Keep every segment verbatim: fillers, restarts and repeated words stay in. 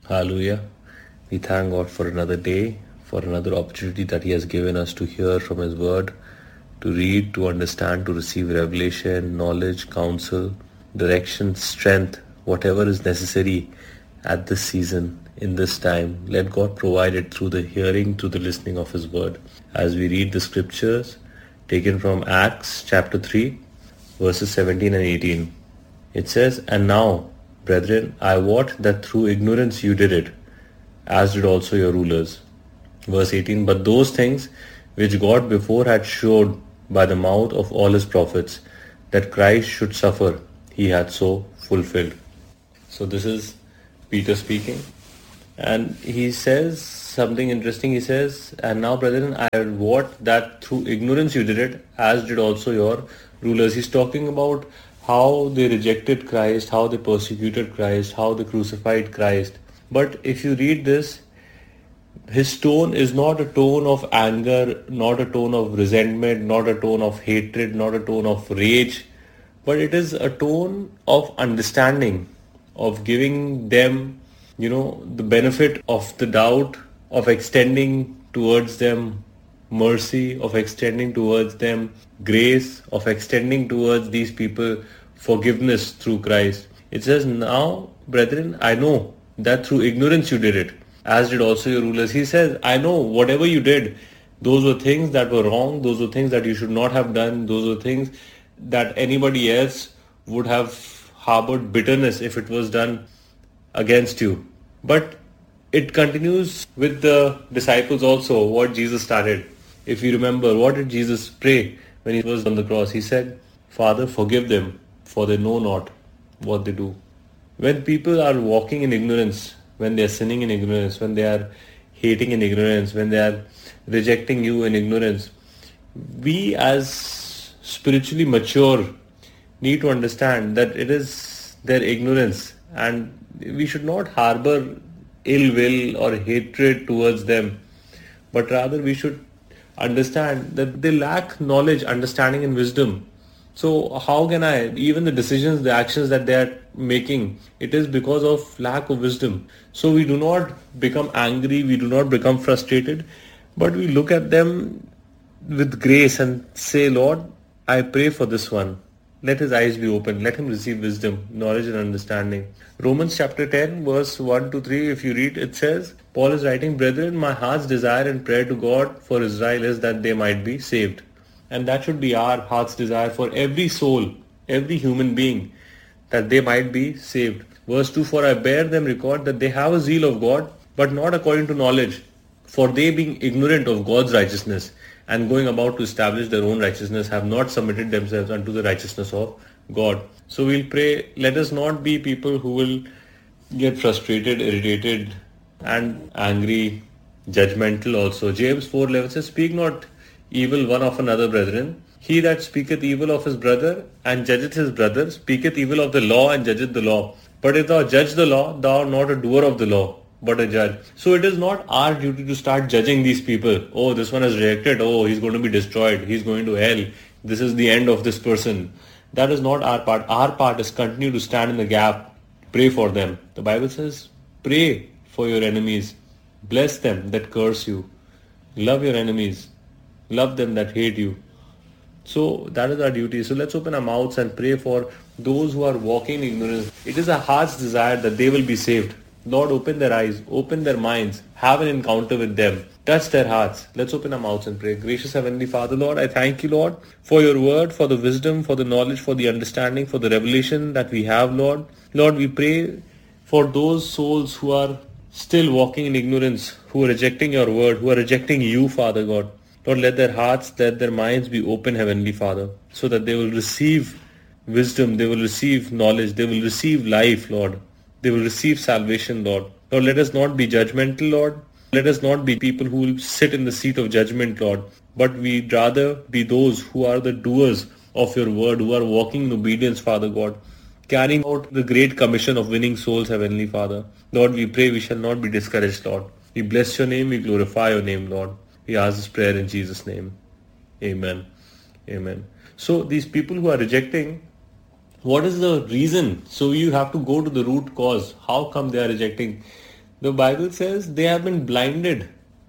Hallelujah. We thank God for another day, for another opportunity that He has given us to hear from His Word, to read, to understand, to receive revelation, knowledge, counsel, direction, strength, whatever is necessary at this season, in this time. Let God provide it through the hearing, through the listening of His Word. As we read the scriptures taken from Acts chapter three, verses seventeen and eighteen. It says, "And now, brethren, I wot that through ignorance you did it, as did also your rulers." Verse eighteen, "But those things which God before had showed by the mouth of all his prophets, that Christ should suffer, he hath so fulfilled." So this is Peter speaking. And he says something interesting. He says, "And now, brethren, I wot that through ignorance you did it, as did also your rulers." He's talking about how they rejected Christ, how they persecuted Christ, how they crucified Christ. But if you read this, his tone is not a tone of anger, not a tone of resentment, not a tone of hatred, not a tone of rage, but it is a tone of understanding, of giving them, you know, the benefit of the doubt, of extending towards them mercy, of extending towards them grace, of extending towards these people forgiveness through Christ. It says, "Now, brethren, I know that through ignorance you did it, as did also your rulers." He says, "I know whatever you did, those were things that were wrong, those were things that you should not have done, those were things that anybody else would have harbored bitterness if it was done against you." But it continues with the disciples also, what Jesus started. If you remember, what did Jesus pray when he was on the cross? He said, "Father, forgive them, for they know not what they do." When people are walking in ignorance, when they are sinning in ignorance, when they are hating in ignorance, when they are rejecting you in ignorance, we as spiritually mature need to understand that it is their ignorance, and we should not harbor ill will or hatred towards them, but rather we should understand that they lack knowledge, understanding and wisdom. So how can I, even the decisions, the actions that they are making, it is because of lack of wisdom. So we do not become angry, we do not become frustrated, but we look at them with grace and say, "Lord, I pray for this one. Let his eyes be open. Let him receive wisdom, knowledge and understanding." Romans chapter ten, verse one to three, if you read, it says, Paul is writing, "Brethren, my heart's desire and prayer to God for Israel is that they might be saved." And that should be our heart's desire for every soul, every human being, that they might be saved. Verse two, "For I bear them record that they have a zeal of God, but not according to knowledge. For they, being ignorant of God's righteousness, and going about to establish their own righteousness, have not submitted themselves unto the righteousness of God." So we'll pray, let us not be people who will get frustrated, irritated, and angry, judgmental also. James four eleven says, "Speak not evil one of another, brethren. He that speaketh evil of his brother and judgeth his brother speaketh evil of the law and judgeth the law. But if thou judge the law, thou art not a doer of the law, but a judge." So it is not our duty to start judging these people. "Oh, this one has rejected. Oh, he's going to be destroyed. He's going to hell. This is the end of this person." That is not our part. Our part is continue to stand in the gap. Pray for them. The Bible says, pray for your enemies. Bless them that curse you. Love your enemies. Love them that hate you. So that is our duty. So let's open our mouths and pray for those who are walking in ignorance. It is our heart's desire that they will be saved. Lord, open their eyes, open their minds, have an encounter with them, touch their hearts. Let's open our mouths and pray. Gracious Heavenly Father, Lord, I thank you, Lord, for your word, for the wisdom, for the knowledge, for the understanding, for the revelation that we have, Lord. Lord, we pray for those souls who are still walking in ignorance, who are rejecting your word, who are rejecting you, Father God. Lord, let their hearts, let their minds be open, Heavenly Father, so that they will receive wisdom, they will receive knowledge, they will receive life, Lord. They will receive salvation, Lord. Lord, let us not be judgmental, Lord. Let us not be people who will sit in the seat of judgment, Lord. But we rather be those who are the doers of your word, who are walking in obedience, Father God, carrying out the great commission of winning souls, Heavenly Father. Lord, we pray we shall not be discouraged, Lord. We bless your name, we glorify your name, Lord. We ask this prayer in Jesus' name. Amen. Amen. So these people who are rejecting, what is the reason? So you have to go to the root cause. How come they are rejecting? The Bible says they have been blinded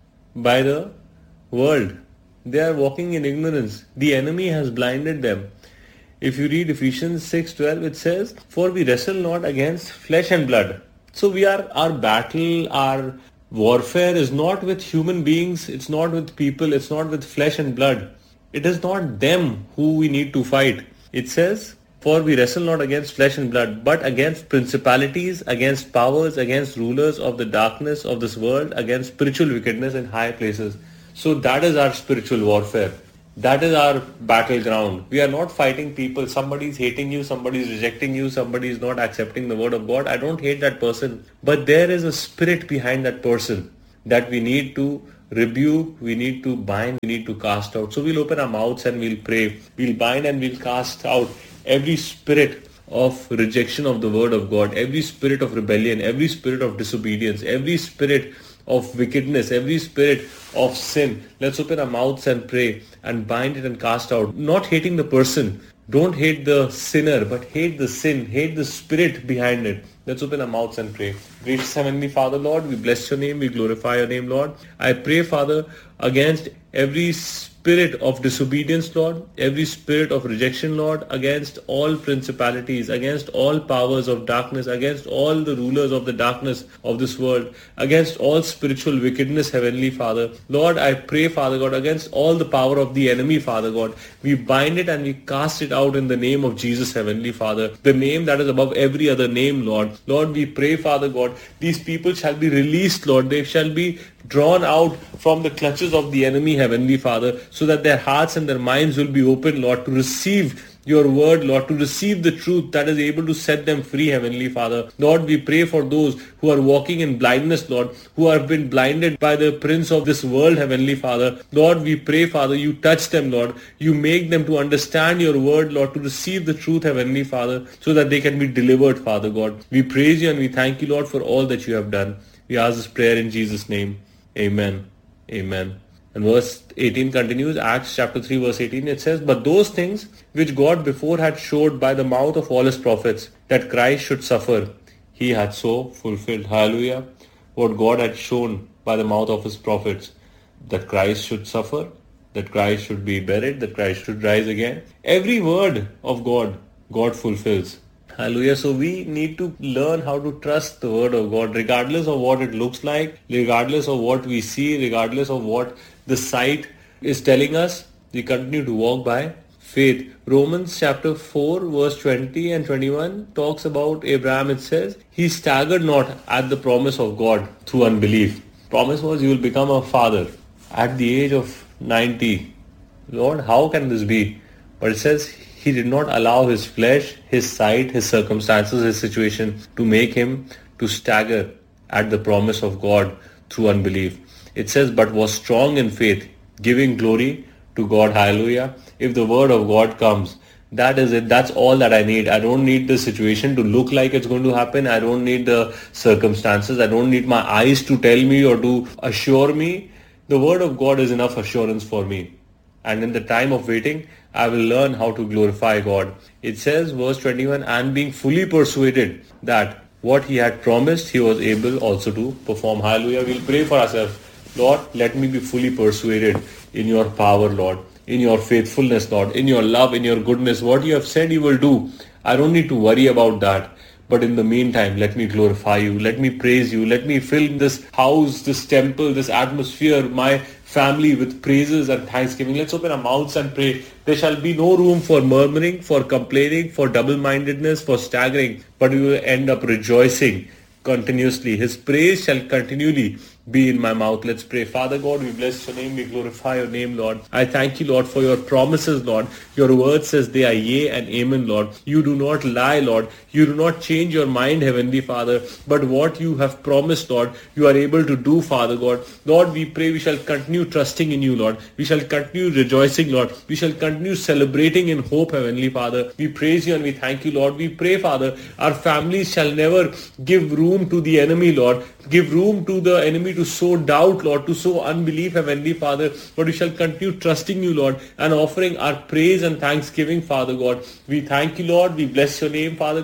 by the world. They are walking in ignorance. The enemy has blinded them. If you read Ephesians six twelve, it says, "For we wrestle not against flesh and blood." So we are, our battle, our warfare is not with human beings, it's not with people, it's not with flesh and blood. It is not them who we need to fight. It says, "For we wrestle not against flesh and blood, but against principalities, against powers, against rulers of the darkness of this world, against spiritual wickedness in high places." So that is our spiritual warfare. That is our battleground. We are not fighting people. Somebody is hating you, somebody is rejecting you, somebody is not accepting the word of God. I don't hate that person. But there is a spirit behind that person that we need to rebuke, we need to bind, we need to cast out. So we'll open our mouths and we'll pray. We'll bind and we'll cast out every spirit of rejection of the word of God, every spirit of rebellion, every spirit of disobedience, every spirit of wickedness, every spirit of sin. Let's open our mouths and pray and bind it and cast out. Not hating the person. Don't hate the sinner, but hate the sin. Hate the spirit behind it. Let's open our mouths and pray. Gracious Heavenly Father, Lord, we bless your name. We glorify your name, Lord. I pray, Father, against every spirit of disobedience, Lord, every spirit of rejection, Lord, against all principalities, against all powers of darkness, against all the rulers of the darkness of this world, against all spiritual wickedness, Heavenly Father. Lord, I pray, Father God, against all the power of the enemy, Father God. We bind it and we cast it out in the name of Jesus, Heavenly Father, the name that is above every other name, Lord. Lord, we pray, Father God, these people shall be released, Lord. They shall be drawn out from the clutches of the enemy, Heavenly Father, so that their hearts and their minds will be open, Lord, to receive your word, Lord, to receive the truth that is able to set them free, Heavenly Father. Lord, we pray for those who are walking in blindness, Lord, who have been blinded by the prince of this world, Heavenly Father. Lord, we pray, Father, you touch them, Lord. You make them to understand your word, Lord, to receive the truth, Heavenly Father, so that they can be delivered, Father God. We praise you and we thank you, Lord, for all that you have done. We ask this prayer in Jesus' name. Amen. Amen. And verse eighteen continues, Acts chapter three verse eighteen, it says, "But those things which God before had showed by the mouth of all his prophets, that Christ should suffer, he had so fulfilled." Hallelujah. What God had shown by the mouth of his prophets, that Christ should suffer, that Christ should be buried, that Christ should rise again. Every word of God, God fulfills. Hallelujah. So we need to learn how to trust the word of God, regardless of what it looks like, regardless of what we see, regardless of what the sight is telling us. We continue to walk by faith. Romans chapter four verse twenty and twenty-one talks about Abraham. It says, "He staggered not at the promise of God through unbelief." Promise was you will become a father at the age of ninety. Lord, how can this be? But it says he did not allow his flesh, his sight, his circumstances, his situation to make him to stagger at the promise of God through unbelief. It says, "But was strong in faith, giving glory to God." Hallelujah. If the word of God comes, that is it. That's all that I need. I don't need the situation to look like it's going to happen. I don't need the circumstances. I don't need my eyes to tell me or to assure me. The word of God is enough assurance for me. And in the time of waiting, I will learn how to glorify God. It says, verse twenty-one, "And being fully persuaded that what he had promised, he was able also to perform." Hallelujah. We'll pray for ourselves. Lord, let me be fully persuaded in your power, Lord, in your faithfulness, Lord, in your love, in your goodness. What you have said you will do, I don't need to worry about that. But in the meantime, let me glorify you. Let me praise you. Let me fill this house, this temple, this atmosphere, my family with praises and thanksgiving. Let's open our mouths and pray. There shall be no room for murmuring, for complaining, for double-mindedness, for staggering, but we will end up rejoicing continuously. His praise shall continually be in my mouth. Let's pray. Father God, we bless your name. We glorify your name, Lord. I thank you, Lord, for your promises, Lord. Your word says they are yea and amen, Lord. You do not lie, Lord. You do not change your mind, Heavenly Father. But what you have promised, Lord, you are able to do, Father God. Lord, we pray we shall continue trusting in you, Lord. We shall continue rejoicing, Lord. We shall continue celebrating in hope, Heavenly Father. We praise you and we thank you, Lord. We pray, Father, our families shall never give room to the enemy, Lord. Give room to the enemy to sow doubt, Lord, to sow unbelief, Heavenly Father. But we shall continue trusting you, Lord, and offering our praise and thanksgiving, Father God. We thank you, Lord. We bless your name, Father God.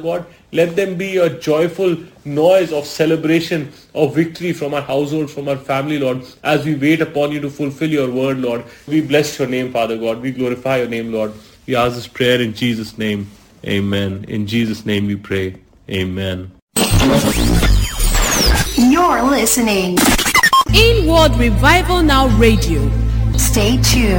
Let them be a joyful noise of celebration, of victory from our household, from our family, Lord, as we wait upon you to fulfill your word, Lord. We bless your name, Father God. We glorify your name, Lord. We ask this prayer in Jesus' name. Amen. In Jesus' name we pray. Amen. You're listening. Inward Revival Now Radio. Stay tuned.